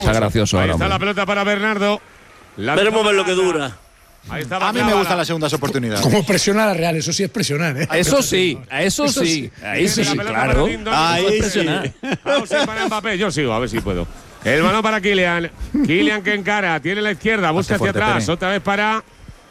Está gracioso. Ahí está la pelota para Bernardo. Veremos ver lo que dura. Ahí está A mí me gustan las segundas oportunidades. Como presionar a Real, eso sí es presionar, ¿eh? Eso sí, ahí sí, claro. Ahí sí. Hausen para Mbappé. Yo sigo, a ver si puedo. El balón para Kylian. Kylian que encara, tiene la izquierda, busca hacia atrás. Otra vez para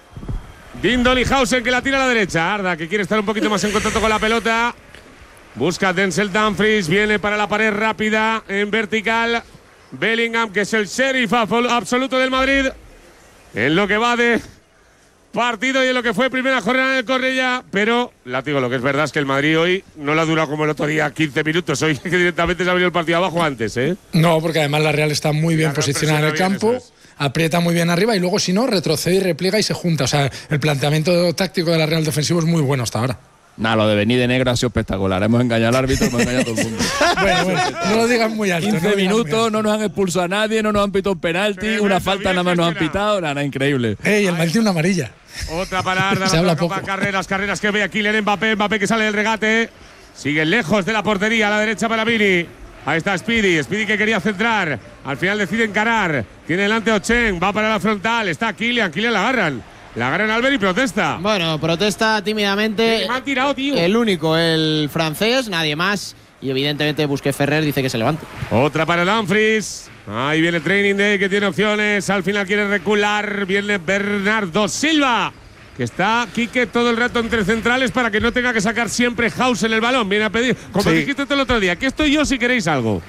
Dindon y Hausen que la tira a la derecha. Arda que quiere estar un poquito más en contacto con la pelota. Busca Denzel Dumfries, viene para la pared rápida en vertical. Bellingham, que es el sheriff absoluto del Madrid en lo que va de partido y en lo que fue primera jornada en el Cornellá. Pero, Látigo, lo que es verdad es que el Madrid hoy no la ha durado como el otro día 15 minutos. Hoy que directamente se ha venido el partido abajo antes, ¿eh? No, porque además la Real está muy bien posicionada en el campo. Aprieta muy bien arriba y luego, si no, retrocede y repliega y se junta. O sea, el planteamiento táctico de la Real defensivo es muy bueno hasta ahora. Nada, lo de venir de negro ha sido espectacular. Hemos engañado al árbitro, hemos engañado a todo el mundo. bueno, no lo digas muy alto. 15 minutos, no nos han expulsado a nadie, no nos han pitado un penalti, una falta nada más nos han pitado, nada, increíble. El Madrid tiene una amarilla. Otra para Arda, se habla poco. Carreras que ve aquí Kylian Mbappé que sale del regate. Sigue lejos de la portería, a la derecha para Vini. Ahí está Speedy que quería centrar. Al final decide encarar. Tiene delante Ocheng, va para la frontal. Está Kylian la agarran. La agarran Albert y protesta. Bueno, protesta tímidamente. Me han tirado, tío. El único, el francés, nadie más. Y evidentemente Busquets Ferrer dice que se levante. Otra para Dumfries. Ahí viene Training Day que tiene opciones. Al final quiere recular. Viene Bernardo Silva, que está Quique todo el rato entre centrales para que no tenga que sacar siempre Hausen el balón. Viene a pedir, como dijiste todo el otro día, aquí estoy yo si queréis algo.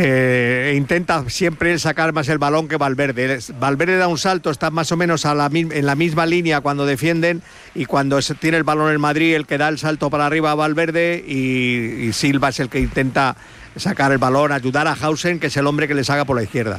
Intenta siempre sacar más el balón que Valverde. Valverde da un salto, está más o menos en la misma línea cuando defienden, y cuando tiene el balón el Madrid, el que da el salto para arriba a Valverde, y Silva es el que intenta sacar el balón, ayudar a Hausen, que es el hombre que le saca por la izquierda.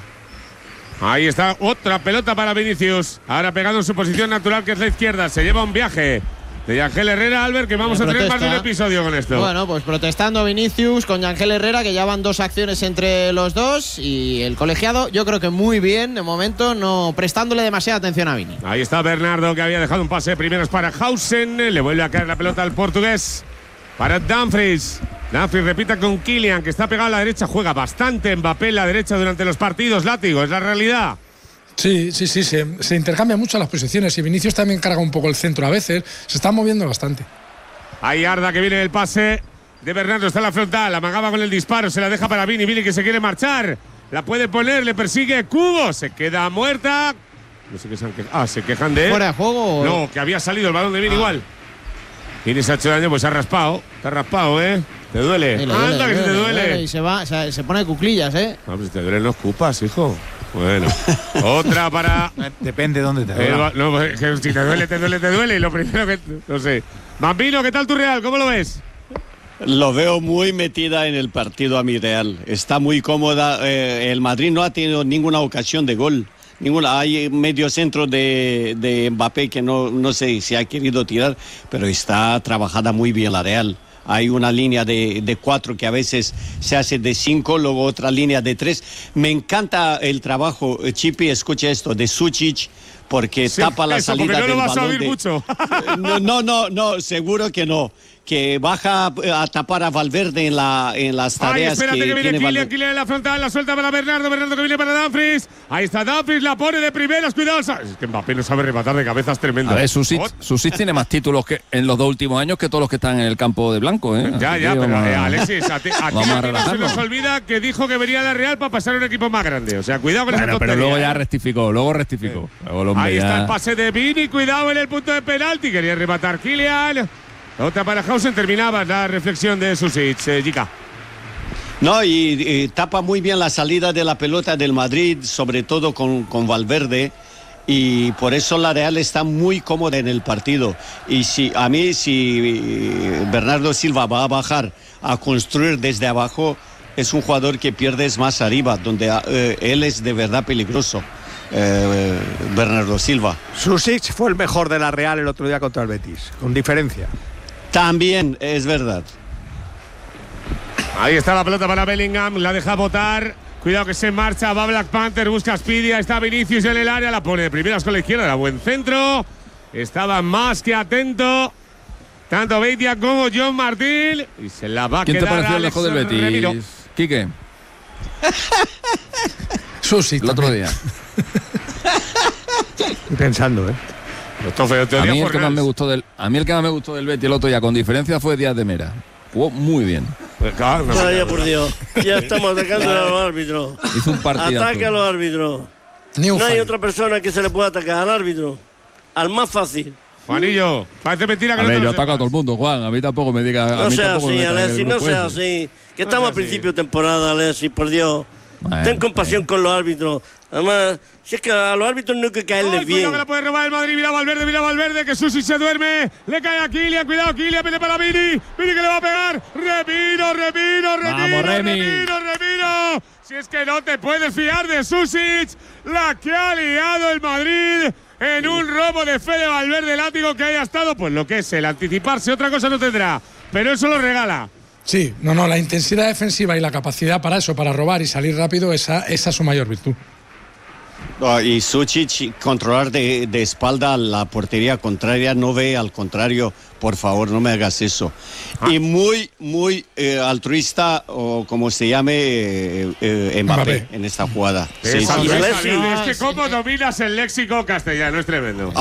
Ahí está otra pelota para Vinicius. Ahora pegado en su posición natural, que es la izquierda. Se lleva un viaje de Yangel Herrera, Albert, que vamos a tener más de un episodio con esto. Bueno, pues protestando Vinicius con Yangel Herrera, que ya van 2 acciones entre los dos. Y el colegiado, yo creo que muy bien, de momento, no prestándole demasiada atención a Vini. Ahí está Bernardo, que había dejado un pase primero para Hausen. Le vuelve a caer la pelota al portugués. Para Dumfries. Dumfries repita con Kylian, que está pegado a la derecha. Juega bastante Mbappé en la derecha durante los partidos, Látigo, es la realidad. Sí, se intercambian mucho las posiciones y Vinicius también carga un poco el centro a veces, se está moviendo bastante. Ahí Arda, que viene el pase de Bernardo, está en la frontal, amagaba con el disparo, se la deja para Vini que se quiere marchar, la puede poner, le persigue Cubo, se queda muerta. No sé qué se han quejado. Se quejan de él. ¿Fuera de juego? No, que había salido el balón de Vini igual. Vini se ha hecho daño, pues se ha raspado, ¿eh? ¿Te duele? Anda, que se te duele. Y se pone cuclillas, ¿eh? No, pues si te duelen no escupas, hijo. Bueno, otra para… Depende de dónde te duele. No, que si te duele. Y lo primero que… No sé. Bambino, ¿qué tal tu Real? ¿Cómo lo ves? Lo veo muy metida en el partido a mi Real. Está muy cómoda. El Madrid no ha tenido ninguna ocasión de gol. Hay medio centro de Mbappé que no sé si ha querido tirar, pero está trabajada muy bien la Real. Hay una línea de 4 que a veces se hace de 5, luego otra línea de 3. Me encanta el trabajo, Chipi, escucha esto, de Sučić, porque tapa la salida del balón. No lo vas a oír mucho. No, seguro que no. Que baja a tapar a Valverde en las tareas. Espérate que viene Kylian en la frontal, la suelta para Bernardo que viene para Dumfries. Ahí está Dumfries, la pone de primeras, cuidado. Es que Mbappé no sabe rematar de cabezas, tremendo. A ver, Sušić tiene más títulos que en los 2 últimos años que todos los que están en el campo de blanco, ¿eh? Ya, pero Alexis, aquí no se nos olvida que dijo que venía a la Real para pasar a un equipo más grande. O sea, cuidado con esa tontería. Pero luego ya rectificó. Ahí está el pase de Vini, cuidado en el punto de penalti. Quería rematar Kylian. Otra para Hausen, terminaba la reflexión de Sušić, Jica. No, y tapa muy bien la salida de la pelota del Madrid, sobre todo con Valverde, y por eso la Real está muy cómoda en el partido. Y si Bernardo Silva va a bajar a construir desde abajo, es un jugador que pierdes más arriba, donde él es de verdad peligroso. Bernardo Silva. Sušić fue el mejor de la Real el otro día contra el Betis, con diferencia. También es verdad. Ahí está la pelota para Bellingham, la deja botar. Cuidado que se marcha, va Black Panther, busca a Speedy, ahí está Vinicius en el área, la pone de primeras con la izquierda, era buen centro. Estaba más que atento tanto Beitia como John Martín. Y se la va a quedar. ¿Quién te pareció el lejos del Betis, Quique? Susi, el otro día. Estoy pensando, ¿eh? A mí el que más me gustó del Betis el otro día, con diferencia, fue Díaz de Mera. Jugó muy bien. Vaya por Dios, ya estamos atacando a los árbitros. Hizo un partidazo. Ataque a los árbitros. No hay otra persona que se le pueda atacar al árbitro. Al más fácil. Juanillo, parece mentira que a no ver, te yo lo ataco a sepas. todo el mundo, Juan. A mí tampoco me diga. No sea así, Alexis, no sea así. Que estamos a principio de temporada, Alexis, por Dios. Bueno, Ten compasión con los árbitros. Además, si es que a los árbitros no hay que caerles bien. Cuidado que la puede robar el Madrid. Mira Valverde, que Susi se duerme. Le cae a Kylian. Cuidado, Kylian, viene para Vini. Vini que le va a pegar. Remiro. Vamos, Remi. Remiro. Si es que no te puedes fiar de Susic. La que ha liado el Madrid en un robo de Fede Valverde, látigo que haya estado. Pues lo que es el anticiparse, otra cosa no tendrá. Pero eso lo regala. Sí, la intensidad defensiva y la capacidad para eso, para robar y salir rápido, esa es su mayor virtud. Y Sucic, controlar de espalda la portería contraria, no ve al contrario, por favor, no me hagas eso. Y muy altruista, o como se llame, Mbappé en esta jugada. Sí. Es que cómo dominas el léxico castellano, es tremendo.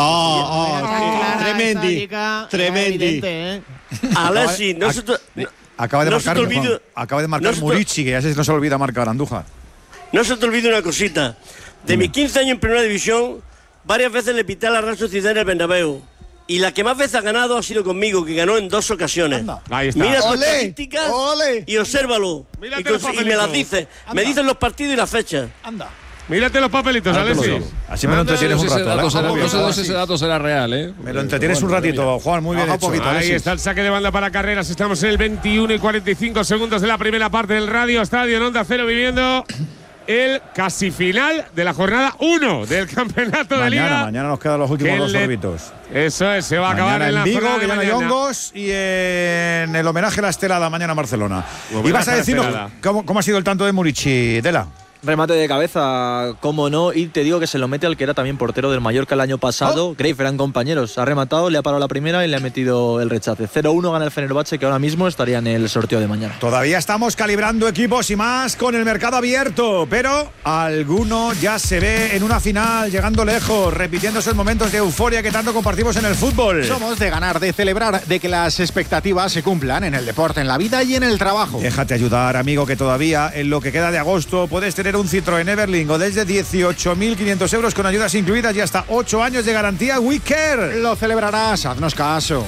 Tremendi. Alexis, acaba de marcar Murici, que ya no se le olvida marcar Andújar. No se te olvide una cosita. De mis 15 años en Primera División, varias veces le pité a la Real Sociedad en el Bernabéu. Y la que más veces ha ganado ha sido conmigo, que ganó en 2 ocasiones. Ahí está. Mira sus estadísticas y obsérvalo. Y me las dice. Me dicen los partidos y las fechas. Mírate los papelitos, Alexis. Así me lo entretienes un rato. No sé si ese dato será real, ¿eh? Me lo entretienes un ratito, Juan, muy bien hecho. Ahí está el saque de banda para Carreras. Estamos en el 21 y 45 segundos de la primera parte del Radio Estadio en Onda Cero, viviendo el casi final de la jornada 1 del campeonato de Liga. Mañana nos quedan los últimos 2 órbitos. Eso es, se va a acabar en la Vigo, jornada que de gana mañana. Yongos, y en el homenaje a la estelada mañana en Barcelona. Y vas a decirnos cómo ha sido el tanto de Murici, Dela. Remate de cabeza, cómo no, y te digo que se lo mete al que era también portero del Mallorca el año pasado. Greif, eran compañeros. Ha rematado, le ha parado la primera y le ha metido el rechace. 0-1 gana el Fenerbahce, que ahora mismo estaría en el sorteo de mañana. Todavía estamos calibrando equipos y más con el mercado abierto, pero alguno ya se ve en una final, llegando lejos, repitiendo esos momentos de euforia que tanto compartimos en el fútbol. Somos de ganar, de celebrar, de que las expectativas se cumplan en el deporte, en la vida y en el trabajo. Déjate ayudar, amigo, que todavía en lo que queda de agosto puedes tener un Citroën Everling o desde 18.500 euros con ayudas incluidas y hasta 8 años de garantía WeCare. Lo celebrarás, haznos caso.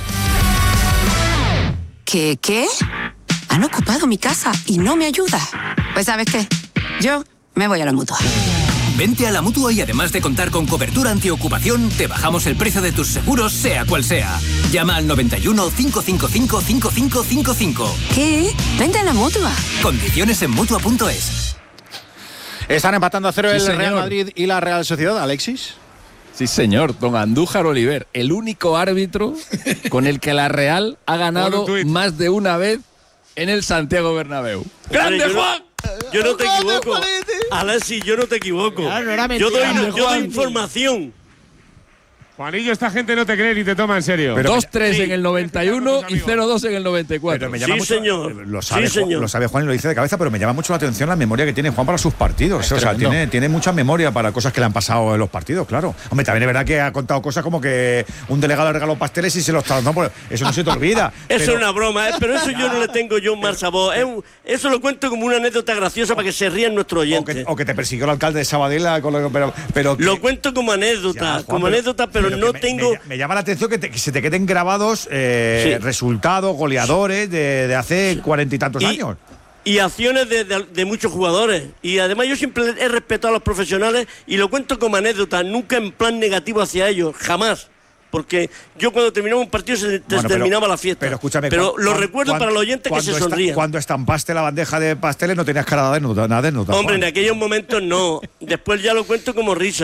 ¿Qué? Han ocupado mi casa y no me ayuda. Pues ¿sabes qué? Yo me voy a la Mutua. Vente a la Mutua y además de contar con cobertura antiocupación, te bajamos el precio de tus seguros, sea cual sea. Llama al 91 555 5555. ¿Qué? Vente a la Mutua. Condiciones en Mutua.es. Están empatando a 0 Sí, el señor. Real Madrid y la Real Sociedad, Alexis. Sí, señor, don Andújar Oliver, el único árbitro con el que la Real ha ganado más de una vez en el Santiago Bernabéu. ¡Grande, Juan! Yo no te equivoco. Alexis, yo no te equivoco. Yo doy información. Juanillo, esta gente no te cree ni te toma en serio. 2-3 en el 91 y 0-2 en el 94. Pero me llama mucho, lo sabe Juan y lo dice de cabeza, pero me llama mucho la atención la memoria que tiene Juan para sus partidos. O sea, tiene mucha memoria para cosas que le han pasado en los partidos, claro. Hombre, también es verdad que ha contado cosas como que un delegado le regaló pasteles y se los trasladó. No, eso no se te olvida. Eso es una broma, pero eso yo no le tengo yo un mal sabor. Eso lo cuento como una anécdota graciosa para que se rían nuestros oyentes. O que te persiguió el alcalde de Sabadell, pero lo cuento como anécdota, ya, Juan, pero no tengo. Me llama la atención que se te queden grabados resultados, goleadores de hace 40 y tantos años. Y acciones de muchos jugadores. Y además yo siempre he respetado a los profesionales y lo cuento como anécdota, nunca en plan negativo hacia ellos, jamás. Porque yo cuando terminaba un partido se terminaba la fiesta. Pero escúchame. Pero lo recuerdo para los oyentes que se sonrían. Cuando estampaste la bandeja de pasteles no tenías cara de nada. Hombre, en aquellos momentos no. Después ya lo cuento como risa.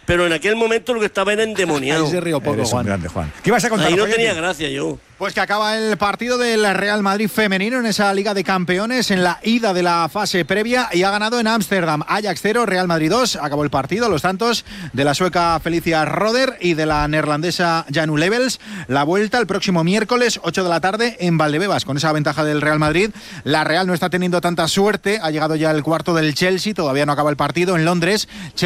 pero en aquel momento lo que estaba era endemoniado. Ahí se rió poco, Eres un grande, Juan. ¿Qué ibas a contar? Ahí no tenía gracia yo. Pues que acaba el partido del Real Madrid femenino en esa Liga de Campeones, en la ida de la fase previa, y ha ganado en Ámsterdam. Ajax 0, Real Madrid 2. Acabó el partido, los tantos de la sueca Felicia Roder y de la neerlandesa Janu Levels. La vuelta el próximo miércoles, 8 de la tarde, en Valdebebas. Con esa ventaja del Real Madrid, la Real no está teniendo tanta suerte. Ha llegado ya el cuarto del Chelsea, todavía no acaba el partido en Londres.